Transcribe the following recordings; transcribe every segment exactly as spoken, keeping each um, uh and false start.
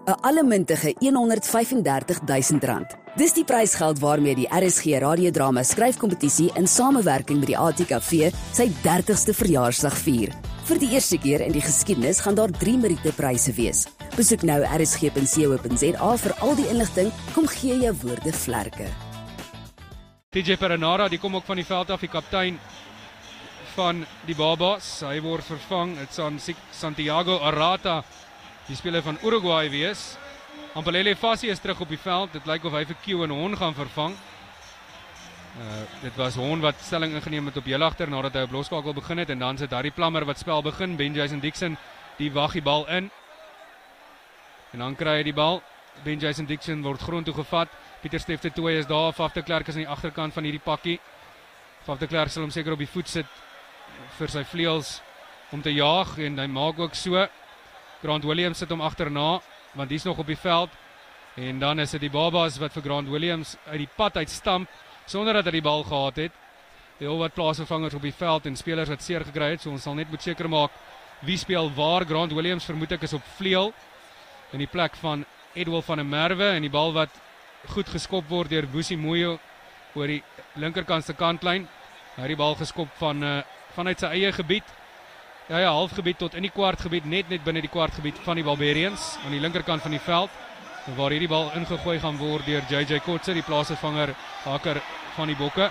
'n allemintige honderdvyfendertigduisend rand. Dis die prysgeld waarmee die R S G radiodrama skryfkompetisie in samewerking met die A T K V sy dertigste verjaarsdag vier. Vir die eerste keer in die geskiedenis gaan daar drie Meriete-pryse wees. Besoek nou r s g punt co punt z a vir al die inligting. Kom gee jou woorde vlerke. T J Perenara, die kom ook van die veld af, die kaptein van die Babas. Hy word vervang, het sal Santiago Arata, die speler van Uruguay wees. Ampalele Fassi is terug op die veld. Dit lyk of hy vir Q en Hon gaan vervang. Uh, dit was Hon wat stelling ingeneem het op heelagter nadat hy op loskakel begin het, en dan sit Harry Plammer wat spel begin. Ben Jason Dixon, die wag die bal in. En dan kry hy die bal. Ben Jason Dixon word grond toe gevat. Pieter Stef de Tooy is daar. Faf de Klerk is aan die agterkant van hierdie pakkie. Faf de Klerk sal hom seker op die voet sit vir sy vleuels om te jaag, en hy maak ook so. Grant Williams sit hom agterna, want die is nog op die veld. En dan is dit die Babas wat vir Grant Williams uit die pad uitstamp, sonder dat hy die bal gehad het. Heel wat plaasvervangers op die veld en spelers wat seer gekry het, so ons sal net moet seker maak wie speel waar. Grant Williams vermoed ek is op vleuel, in die plek van Edwil van der Merwe, en die bal wat goed geskop word deur Boesie Moyo oor die linkerkantste kantlyn. Hy het die bal geskop van, uh, vanuit sy eie gebied, ja, ja, halfgebied tot in die kwartgebied, net net binne die kwartgebied van die Barbarians, aan die linkerkant van die veld, waar hierdie bal ingegooi gaan word deur J J Kotse, die plaasvervanger haker van die Bokke.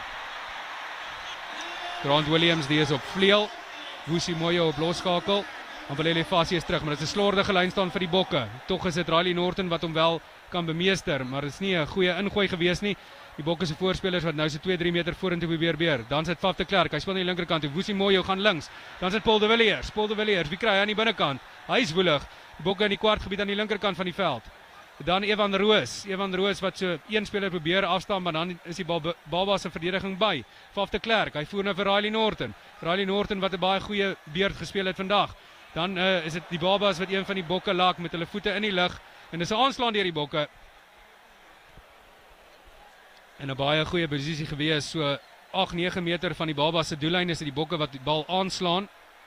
Grant Williams, die is op vleuel, Boesie Moyo op loskakel, Ampalele Fassi is terug, maar dit is 'n slordige lyn staan vir die Bokke. Tog is dit Riley Norton wat hom wel kan bemeester, maar dit is nie 'n goeie ingooi gewees nie. Die Bokke se voorspelers wat nou so twee drie meter vorentoe probeer beer. Dan sit Faf de Klerk, hy speel aan die linkerkant, Boesie Moyo gaan links. Dan sit Paul de Villiers, Paul de Villiers, wie kry hy aan die binnekant? Hy is woelig. Die Bokke in die kwartgebied aan die linkerkant van die veld. Dan Evan Roos, Evan Roos wat so een speler probeer afstaan, maar dan is die Baba se verdediging by. Faf de Klerk, hy voer nou vir Riley Norton. Riley Norton wat 'n baie goeie beurt gespeel het vandag. Dan uh, is dit die Babas wat een van die Bokke laak met hulle voete in die lug, en dis 'n aanslaan deur die Bokke. En 'n baie goeie posisie gewees, so agt nege meter van die Babas se doellyn is dit die Bokke wat die bal aanslaan.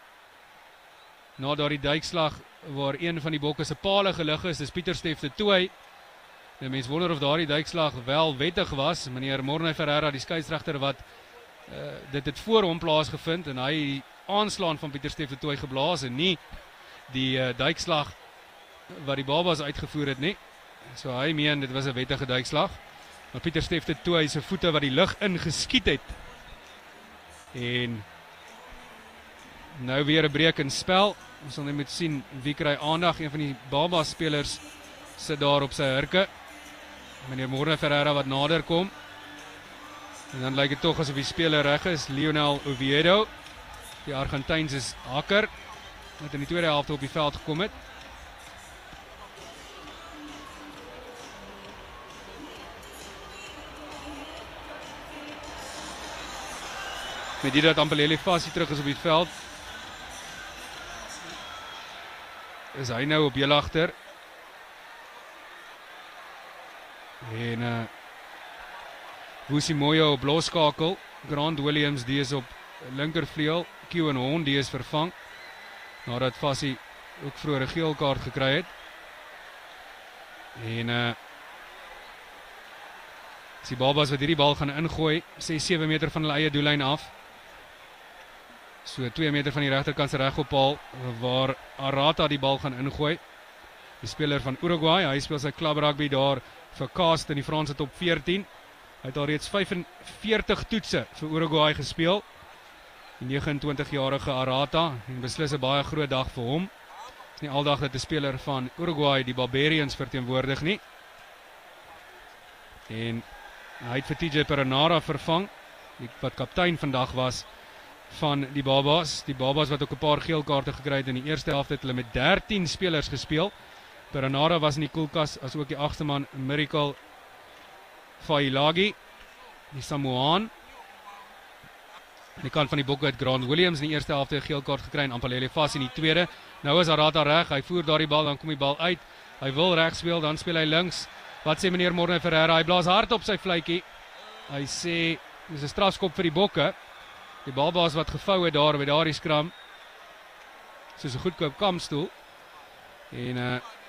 Na daardie duikslag waar een van die Bokke se palle gelig is, dis Pieter Stef de Tooy. Die mens wonder of daardie duikslag wel wettig was. Meneer Morne Ferreira, die skeieregter wat uh, dit het voor hom plaasgevind, en hy aanslaan van Pieter Stef de Tooy geblaas, en nie die uh, duikslag wat die Babas uitgevoer het nie. So hy meen dit was 'n wettige duikslag. Maar Pieter Stef de Tooy se voete wat die lug ingeskiet het. En nou weer 'n breek in spel. Ons sal net moet sien wie kry aandag. Een van die Babas spelers sit daar op sy hurke. Meneer Morne Ferreira wat nader kom. En dan lyk dit tog asof die speler reg is, Leonel Oviedo. Die Argentynse haker wat in die tweede helfte op die veld gekom het. Met die dat Ampalele Fassi terug is op die veld, is hy nou op heelagter. En uh, Boesie Moyo op loskakel. Grant Williams, die is op linkervleuel. Q en Hon, die is vervang, nadat Fassi ook vroeër 'n geel kaart gekry het. En uh, die Babas wat hierdie bal gaan ingooi, ses sewe meter van hulle eie doellyn af. So twee meter van die regterkant se regoppaal, waar Arata die bal gaan ingooi. Die speler van Uruguay, hy speel sy club rugby daar vir Cast in die Franse top veertien. Hy het al reeds vyfenveertig toetse vir Uruguay gespeel. Die nege en twintig-jarige Arata, en beslis 'n baie groot dag vir hom. Dit is nie aldag dat 'n speler van Uruguay die Barbarians verteenwoordig nie. En hy het vir T J Perenara vervang, die wat kaptein vandag was van die Babas. Die Babas wat ook 'n paar geel kaarte gekry het in die eerste helfte, het hulle met dertien spelers gespeel. Perenara was in die koelkas, as ook die agste man Miracle Failagi, die Samoaan. Aan die kant van die Bokke het Grant Williams in die eerste helfte 'n geel kaart gekry en Ampalele Fassi in die tweede. Nou is Arata reg, hy voer daardie bal, dan kom die bal uit. Hy wil reg speel, dan speel hy links. Wat sê meneer Morne Ferreira? Hy blaas hard op sy fluitjie. Hy sê dis 'n strafskop vir die Bokke. Die Babas wat gevou het daar by daardie skram, soos 'n goedkoop kampstoel. En uh,